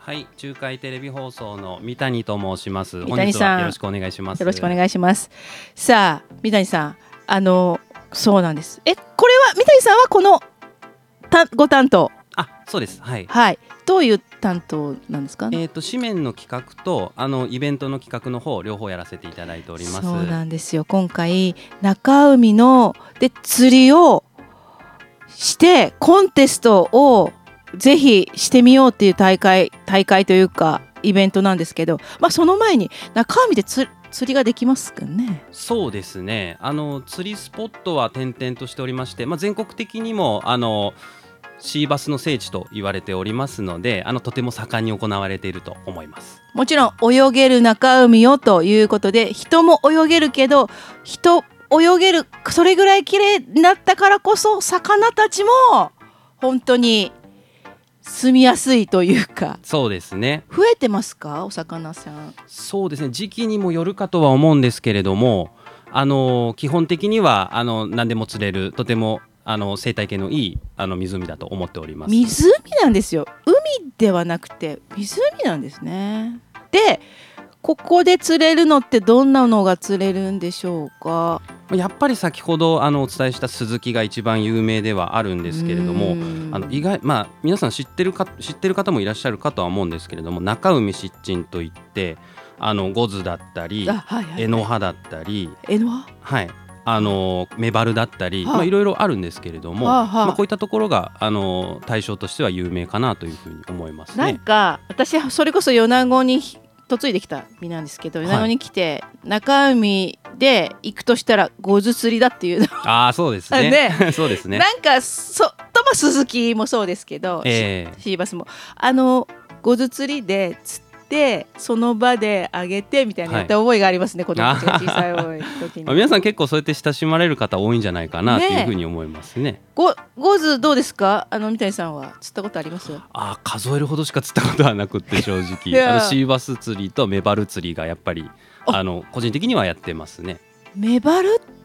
はい、中海テレビ放送の三谷と申します。 三谷さん、 本日はよろしくお願いします。 よろしくお願いします。さあ、三谷さん、そうなんです。これは三谷さんはこのご担当。 あ、そうです。はい。 はい。どういう担当なんですか。 紙面の企画とイベントの企画の方両方やらせていただいております。 そうなんですよ。今回中海ので釣りをしてコンテストをぜひしてみようっていう大会というかイベントなんですけど、その前に中海で釣りができますかね。 そうですね。釣りスポットは点々としておりまして、全国的にもシーバスの聖地と言われておりますので、とても盛んに行われていると思います。 もちろん泳げる中海よということで、人も泳げるけど泳げるそれぐらい綺麗になったからこそ魚たちも本当に住みやすいというか。 そうですね。 増えてますか、お魚さん。 そうですね、時期にもよるかとは思うんですけれども、基本的には何でも釣れる、とても生態系のいい湖だと思っております。 湖なんですよ。海ではなくて湖なんですね。でここで釣れるのってどんなのが釣れるんでしょうか。 やっぱり先ほどお伝えしたスズキが一番有名ではあるんですけれども、意外、皆さん知ってる方もいらっしゃるかとは思うんですけれども、中海湿地といってゴズだったり、エノハだったり、はい、メバルだったり、いろいろあるんですけれども、こういったところが対象としては有名かなというふうに思いますね。 なんか私はそれこそ米子に嫁いできた身なんですけど、米子に来て中海で行くとしたらゴズ釣りだっていうのそうですねそうですね。 なんかスズキもそうですけど、シーバスもゴズ釣りで釣ってその場であげてみたいなやった覚えがありますね、子供たちが小さい時に皆さん結構そうやって親しまれる方多いんじゃないかなというふうに思いますね。 ゴズどうですか。三谷さんは釣ったことあります？ 数えるほどしか釣ったことはなくって正直シーバス釣りとメバル釣りがやっぱり個人的にはやってますね。 メバルって、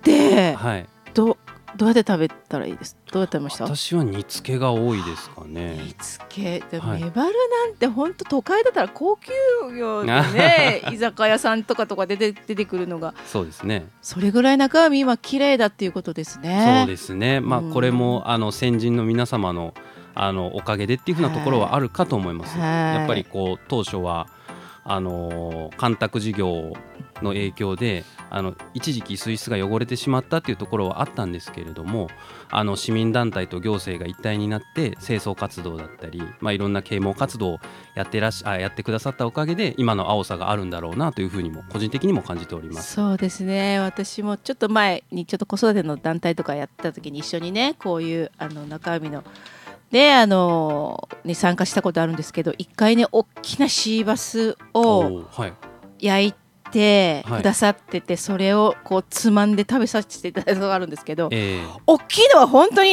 どうやって食べたらいいです？どうやって食べました？ 私は煮付けが多いですかね。 煮付けで、メバルなんて本当都会だったら高級魚でね居酒屋さんとか出てくるのが。 そうですね。 それぐらい中身今綺麗だっていうことですね。 そうですね。これも先人の皆様のおかげでっていうふうなところはあるかと思います。やっぱり当初は干拓事業の影響で一時期水質が汚れてしまったっていうところはあったんですけれども、市民団体と行政が一体になって清掃活動だったり、いろんな啓蒙活動をやってくださったおかげで今の青さがあるんだろうなというふうにも個人的にも感じております。 そうですね。私もちょっと前に子育ての団体とかやった時に一緒にね、こういう中海のに参加したことあるんですけど、一回ね大きなシーバスを焼いてくださってて、それをこうつまんで食べさせていただいたことがあるんですけど、大きいのは本当に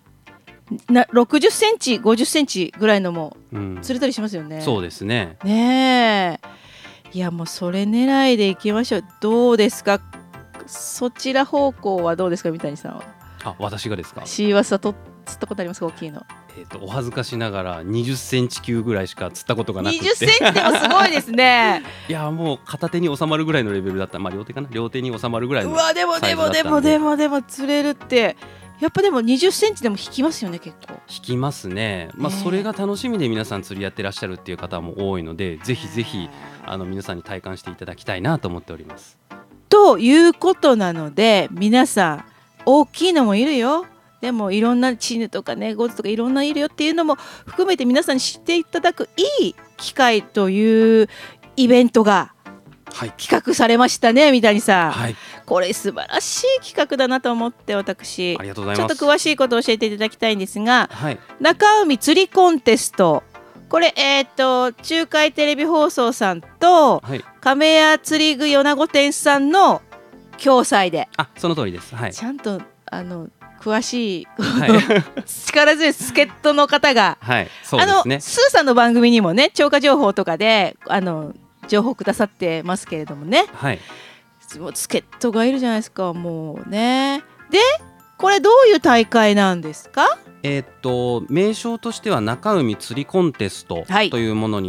60センチ50センチぐらいのも釣れたりしますよね。 そうですね。 いやもうそれ狙いでいきましょう。どうですか、そちら方向はどうですか、三谷さんは。 私がですか。 シーバスは釣ったことありますか、大きいの。 お恥ずかしながら20センチ級ぐらいしか釣ったことがなくて。 20センチでもすごいですねいやもう片手に収まるぐらいのレベルだった。両手かな、両手に収まるぐらいのサイズだったんで。 でも釣れるってやっぱでも20センチでも引きますよね。結構引きますね。それが楽しみで皆さん釣りやってらっしゃるっていう方も多いので、ぜひぜひ皆さんに体感していただきたいなと思っております。 ということなので、皆さん大きいのもいるよ、でもいろんなチヌとかねゴズとかいろんないるよっていうのも含めて皆さんに知っていただくいい機会というイベントが企画されましたね、三谷さん。これ素晴らしい企画だなと思って、私ありがとうございます。 ちょっと詳しいことを教えていただきたいんですが、中海釣りコンテスト、これ中海テレビ放送さんと、亀屋釣り具米子店さんの共催で。 その通りです。 ちゃんと詳しい、力強い助っ人の方が、 そうですね、 スーさんの番組にもね超過情報とかで情報くださってますけれどもね、助っ人がいるじゃないですか、もうね。でこれどういう大会なんですか？ 名称としては中海釣りコンテストというものに